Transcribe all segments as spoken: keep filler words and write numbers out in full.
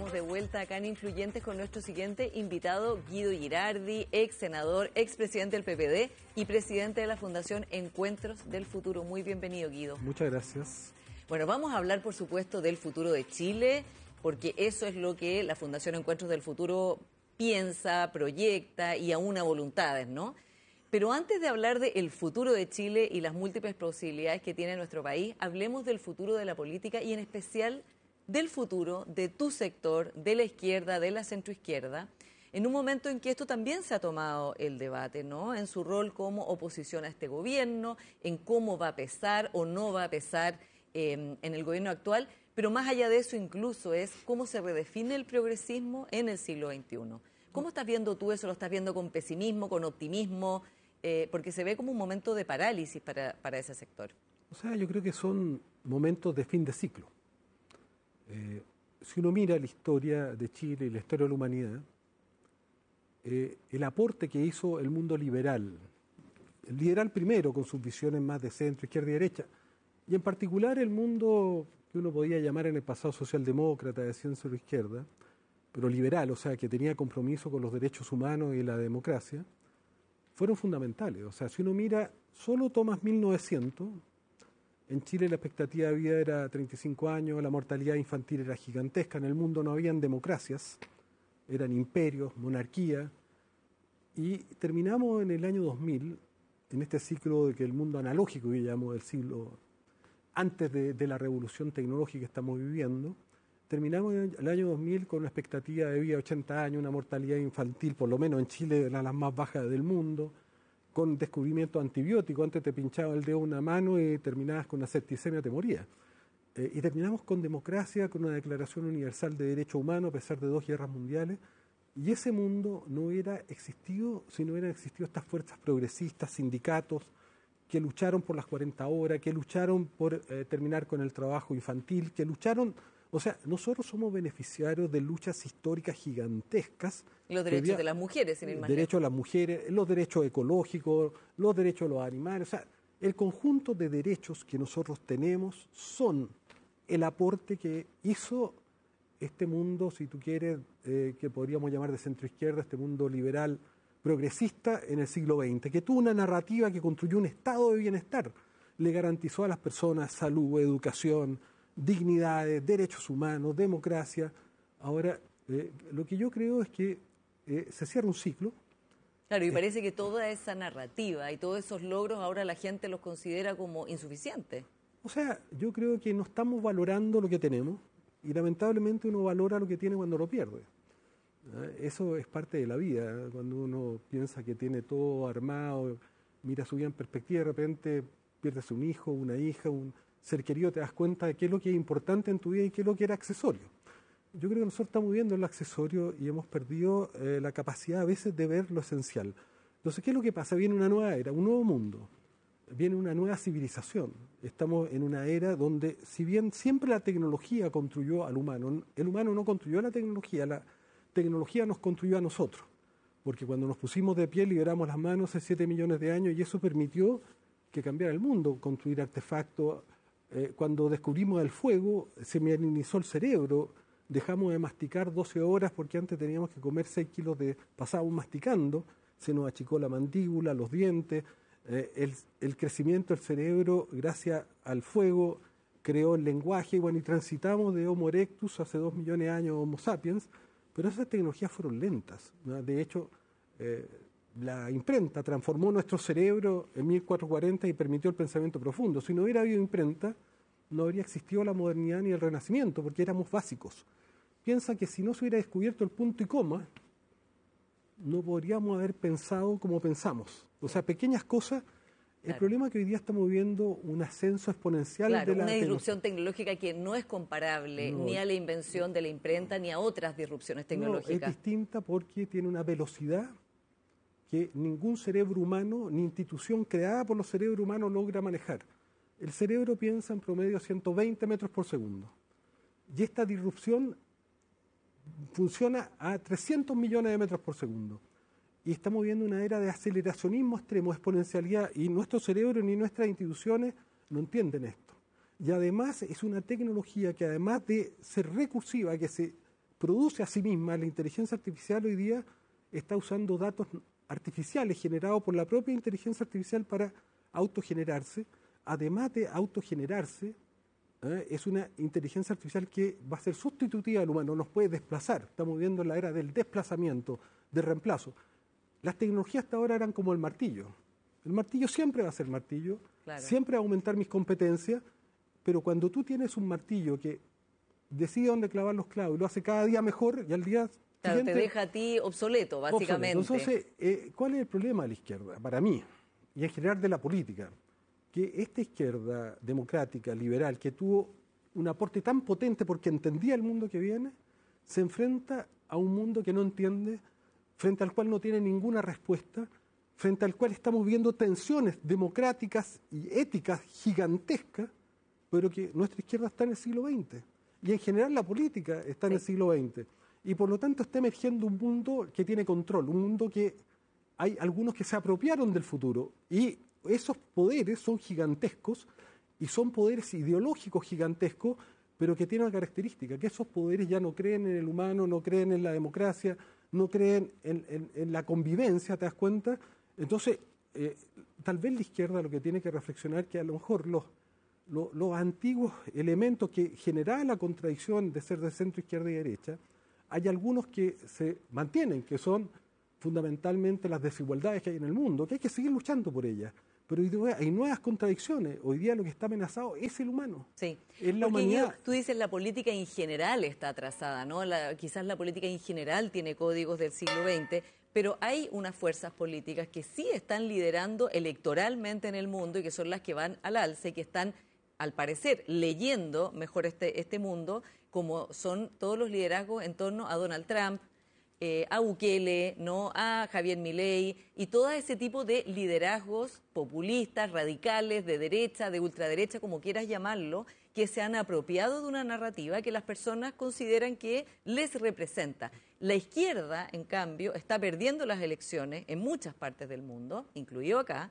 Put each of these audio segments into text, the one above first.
estamos de vuelta acá en Influyentes con nuestro siguiente invitado, Guido Girardi, ex senador, ex presidente del P P D y presidente de la Fundación Encuentros del Futuro. Muy bienvenido, Guido. Muchas gracias. Bueno, vamos a hablar, por supuesto, del futuro de Chile, porque eso es lo que la Fundación Encuentros del Futuro piensa, proyecta y aúna voluntades, ¿no? Pero antes de hablar del futuro de Chile y las múltiples posibilidades que tiene nuestro país, hablemos del futuro de la política y en especial del futuro de tu sector, de la izquierda, de la centroizquierda, en un momento en que esto también se ha tomado el debate, ¿no? En su rol como oposición a este gobierno, en cómo va a pesar o no va a pesar eh, en el gobierno actual, pero más allá de eso incluso es cómo se redefine el progresismo en el siglo veintiuno. ¿Cómo estás viendo tú eso? ¿Lo estás viendo con pesimismo, con optimismo? Eh, porque se ve como un momento de parálisis para, para ese sector. O sea, yo creo que son momentos de fin de ciclo. Eh, si uno mira la historia de Chile y la historia de la humanidad, eh, el aporte que hizo el mundo liberal, el liberal primero con sus visiones más de centro, izquierda y derecha, y en particular el mundo que uno podía llamar en el pasado socialdemócrata, de centro o izquierda, pero liberal, o sea, que tenía compromiso con los derechos humanos y la democracia, fueron fundamentales. O sea, si uno mira, solo tomas mil novecientos, en Chile la expectativa de vida era treinta y cinco años, la mortalidad infantil era gigantesca, en el mundo no habían democracias, eran imperios, monarquía, y terminamos en el año dos mil, en este ciclo de que el mundo analógico, que llamamos el siglo antes de, de la revolución tecnológica que estamos viviendo, terminamos en el año dos mil con una expectativa de vida de ochenta años, una mortalidad infantil, por lo menos en Chile, era la más baja del mundo, con descubrimiento de antibióticos. Antes te pinchaba el dedo una mano y terminabas con una septicemia, te morías. Eh, y terminamos con democracia, con una Declaración Universal de Derechos Humanos, a pesar de dos guerras mundiales. Y ese mundo no hubiera existido si no hubieran existido estas fuerzas progresistas, sindicatos, que lucharon por las cuarenta horas, que lucharon por eh, terminar con el trabajo infantil, que lucharon... O sea, nosotros somos beneficiarios de luchas históricas gigantescas. Los derechos había, de las mujeres, sin ir más lejos. Derechos de las mujeres, los derechos ecológicos, los derechos de los animales. O sea, el conjunto de derechos que nosotros tenemos son el aporte que hizo este mundo, si tú quieres, eh, que podríamos llamar de centroizquierda, este mundo liberal progresista en el siglo veinte, que tuvo una narrativa que construyó un estado de bienestar, le garantizó a las personas salud, educación, dignidades, derechos humanos, democracia. Ahora, eh, lo que yo creo es que eh, se cierra un ciclo. Claro, y eh, parece que toda esa narrativa y todos esos logros ahora la gente los considera como insuficientes. O sea, yo creo que no estamos valorando lo que tenemos y lamentablemente uno valora lo que tiene cuando lo pierde. ¿Eh? Eso es parte de la vida. Cuando uno piensa que tiene todo armado, mira su vida en perspectiva, de repente pierdes un hijo, una hija, un ser querido, te das cuenta de qué es lo que es importante en tu vida y qué es lo que era accesorio. Yo creo que nosotros estamos viendo el accesorio y hemos perdido eh, la capacidad a veces de ver lo esencial. Entonces, ¿qué es lo que pasa? Viene una nueva era, un nuevo mundo, viene una nueva civilización. Estamos en una era donde, si bien siempre la tecnología construyó al humano, el humano no construyó la tecnología, la tecnología nos construyó a nosotros. Porque cuando nos pusimos de pie, liberamos las manos hace siete millones de años y eso permitió que cambiara el mundo, construir artefactos. Eh, cuando descubrimos el fuego, se mineralizó el cerebro, dejamos de masticar doce horas porque antes teníamos que comer seis kilos de... pasábamos masticando, se nos achicó la mandíbula, los dientes, eh, el, el crecimiento del cerebro, gracias al fuego, creó el lenguaje, y bueno, y transitamos de Homo erectus hace dos millones de años a Homo sapiens, pero esas tecnologías fueron lentas, ¿no? De hecho, eh, la imprenta transformó nuestro cerebro en mil cuatrocientos cuarenta y permitió el pensamiento profundo. Si no hubiera habido imprenta, no habría existido la modernidad ni el renacimiento, porque éramos básicos. Piensa que si no se hubiera descubierto el punto y coma, no podríamos haber pensado como pensamos. O sea, pequeñas cosas. El claro. problema es que hoy día estamos viendo un ascenso exponencial claro, de la una disrupción tecnológica que no es comparable no, ni a la invención de la imprenta ni a otras disrupciones tecnológicas. No, es distinta porque tiene una velocidad que ningún cerebro humano, ni institución creada por los cerebros humanos logra manejar. El cerebro piensa en promedio a ciento veinte metros por segundo. Y esta disrupción funciona a trescientos millones de metros por segundo. Y estamos viendo una era de aceleracionismo extremo, exponencialidad, y nuestro cerebro ni nuestras instituciones no entienden esto. Y además es una tecnología que además de ser recursiva, que se produce a sí misma. La inteligencia artificial hoy día está usando datos artificiales generados por la propia inteligencia artificial para autogenerarse. Además de autogenerarse, ¿eh? es una inteligencia artificial que va a ser sustitutiva del humano, nos puede desplazar. Estamos viendo la era del desplazamiento, del reemplazo. Las tecnologías hasta ahora eran como el martillo. El martillo siempre va a ser martillo, claro. siempre va a aumentar mis competencias, pero cuando tú tienes un martillo que decide dónde clavar los clavos y lo hace cada día mejor, y al día claro, siguiente... te deja a ti obsoleto, básicamente. Obsoleto. Entonces, eh, ¿cuál es el problema de la izquierda? Para mí, y en general de la política, que esta izquierda democrática, liberal, que tuvo un aporte tan potente porque entendía el mundo que viene, se enfrenta a un mundo que no entiende, frente al cual no tiene ninguna respuesta, frente al cual estamos viendo tensiones democráticas y éticas gigantescas, pero que nuestra izquierda está en el siglo veinte. Y en general la política está en sí. el siglo veinte. Y por lo tanto está emergiendo un mundo que tiene control, un mundo que hay algunos que se apropiaron del futuro. Y esos poderes son gigantescos y son poderes ideológicos gigantescos, pero que tienen una característica, que esos poderes ya no creen en el humano, no creen en la democracia, no creen en, en, en la convivencia, ¿te das cuenta? Entonces, eh, tal vez la izquierda lo que tiene que reflexionar que a lo mejor los, los, los antiguos elementos que generaban la contradicción de ser de centro, izquierda y derecha, hay algunos que se mantienen, que son fundamentalmente las desigualdades que hay en el mundo, que hay que seguir luchando por ellas. Pero hoy día hay nuevas contradicciones. Hoy día lo que está amenazado es el humano. Sí. Es la Porque humanidad. Guido, tú dices la política en general está atrasada, ¿no? La, quizás la política en general tiene códigos del siglo veinte, pero hay unas fuerzas políticas que sí están liderando electoralmente en el mundo y que son las que van al alce y que están, al parecer, leyendo mejor este, este mundo, como son todos los liderazgos en torno a Donald Trump, Eh, a Bukele, ¿no? a Javier Milei y todo ese tipo de liderazgos populistas, radicales, de derecha, de ultraderecha, como quieras llamarlo, que se han apropiado de una narrativa que las personas consideran que les representa. La izquierda, en cambio, está perdiendo las elecciones en muchas partes del mundo, incluido acá,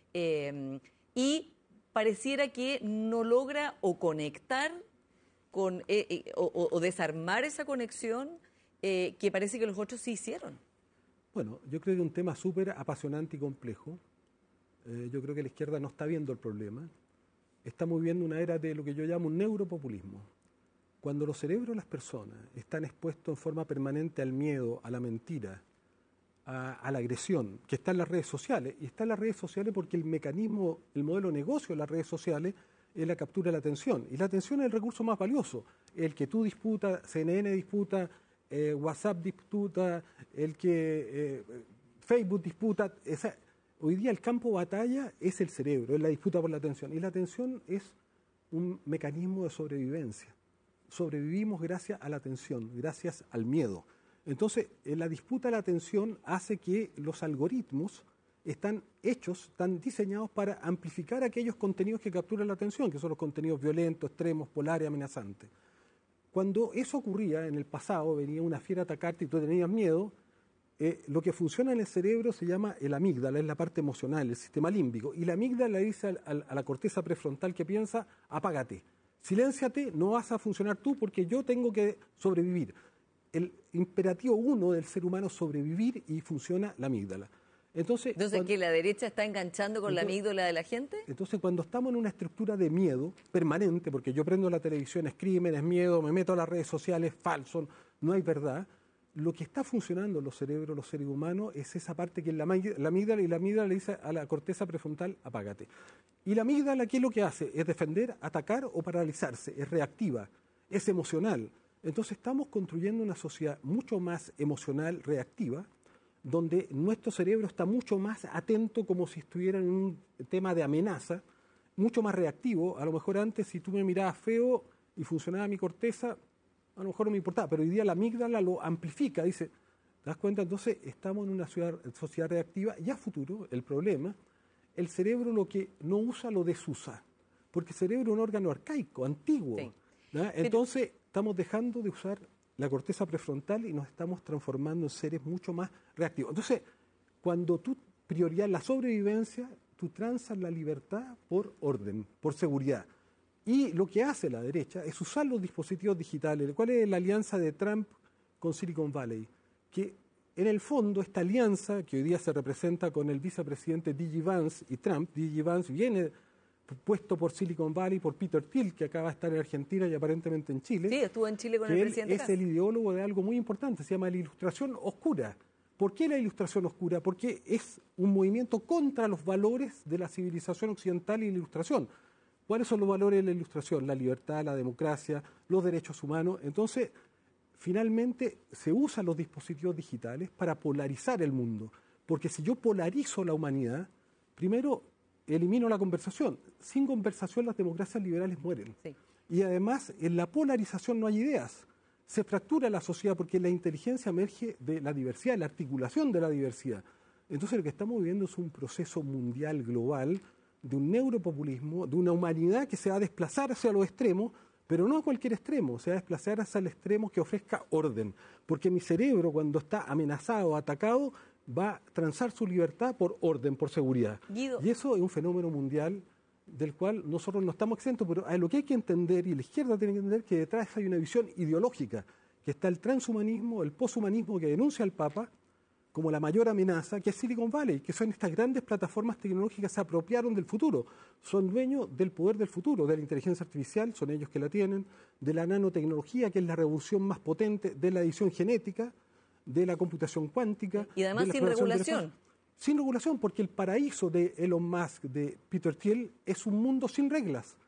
eh, y pareciera que no logra o conectar con, eh, eh, o, o desarmar esa conexión Eh, que parece que los otros sí hicieron. Bueno, yo creo que es un tema súper apasionante y complejo. Eh, yo creo que la izquierda no está viendo el problema. Estamos viviendo una era de lo que yo llamo un neuropopulismo. Cuando los cerebros de las personas están expuestos en forma permanente al miedo, a la mentira, a, a la agresión, que está en las redes sociales, y está en las redes sociales porque el mecanismo, el modelo de negocio de las redes sociales es la captura de la atención. Y la atención es el recurso más valioso. El que tú disputas, C N N disputa, Eh, WhatsApp disputa, el que eh, Facebook disputa. Esa, hoy día el campo de batalla es el cerebro, es la disputa por la atención. Y la atención es un mecanismo de sobrevivencia. Sobrevivimos gracias a la atención, gracias al miedo. Entonces, en la disputa de la atención hace que los algoritmos están hechos, están diseñados para amplificar aquellos contenidos que capturan la atención, que son los contenidos violentos, extremos, polares, amenazantes. Cuando eso ocurría en el pasado, venía una fiera a atacarte y tú tenías miedo, eh, lo que funciona en el cerebro se llama el amígdala, es la parte emocional, el sistema límbico. Y la amígdala le dice al, al, a la corteza prefrontal que piensa, apágate, silénciate, no vas a funcionar tú porque yo tengo que sobrevivir. El imperativo uno del ser humano es sobrevivir y funciona la amígdala. Entonces, Entonces cuando, ¿que la derecha está enganchando con entonces, la amígdala de la gente? Entonces, cuando estamos en una estructura de miedo permanente, porque yo prendo la televisión, es crimen, es miedo, me meto a las redes sociales, falso, no hay verdad, lo que está funcionando en los cerebros, los seres humanos, es esa parte que es la, la amígdala, y la amígdala le dice a la corteza prefrontal, apágate. Y la amígdala, ¿qué es lo que hace? Es defender, atacar o paralizarse, es reactiva, es emocional. Entonces, estamos construyendo una sociedad mucho más emocional, reactiva, donde nuestro cerebro está mucho más atento, como si estuviera en un tema de amenaza, mucho más reactivo. A lo mejor antes, si tú me mirabas feo y funcionaba mi corteza, a lo mejor no me importaba, pero hoy día la amígdala lo amplifica, dice, ¿te das cuenta? Entonces estamos en una sociedad reactiva y a futuro, el problema, el cerebro lo que no usa lo desusa, porque el cerebro es un órgano arcaico, antiguo. Sí. Entonces estamos dejando de usar la corteza prefrontal y nos estamos transformando en seres mucho más reactivos. Entonces, cuando tú priorizas la sobrevivencia, tú transas la libertad por orden, por seguridad. Y lo que hace la derecha es usar los dispositivos digitales. ¿Cuál es la alianza de Trump con Silicon Valley, que en el fondo esta alianza que hoy día se representa con el vicepresidente D J Vance y Trump, D J Vance viene puesto por Silicon Valley, por Peter Thiel, que acaba de estar en Argentina y aparentemente en Chile. Sí, estuvo en Chile con el él presidente es Kast. el ideólogo de algo muy importante, se llama la ilustración oscura. ¿Por qué la ilustración oscura? Porque es un movimiento contra los valores de la civilización occidental y la ilustración. ¿Cuáles son los valores de la ilustración? La libertad, la democracia, los derechos humanos. Entonces, finalmente se usan los dispositivos digitales para polarizar el mundo. Porque si yo polarizo la humanidad, primero elimino la conversación. Sin conversación las democracias liberales mueren. Sí. Y además, en la polarización no hay ideas. Se fractura la sociedad porque la inteligencia emerge de la diversidad, la articulación de la diversidad. Entonces lo que estamos viviendo es un proceso mundial global de un neuropopulismo, de una humanidad que se va a desplazar hacia los extremos, pero no a cualquier extremo, se va a desplazar hacia el extremo que ofrezca orden. Porque mi cerebro, cuando está amenazado, atacado, va a transar su libertad por orden, por seguridad. Guido. Y eso es un fenómeno mundial del cual nosotros no estamos exentos, pero a lo que hay que entender, y la izquierda tiene que entender, que detrás hay una visión ideológica, que está el transhumanismo, el poshumanismo que denuncia al Papa como la mayor amenaza, que es Silicon Valley, que son estas grandes plataformas tecnológicas que se apropiaron del futuro, son dueños del poder del futuro, de la inteligencia artificial, son ellos que la tienen, de la nanotecnología, que es la revolución más potente, de la edición genética, de la computación cuántica. Y además de la sin exploración del regulación. espacio. Sin regulación, porque el paraíso de Elon Musk, de Peter Thiel, es un mundo sin reglas.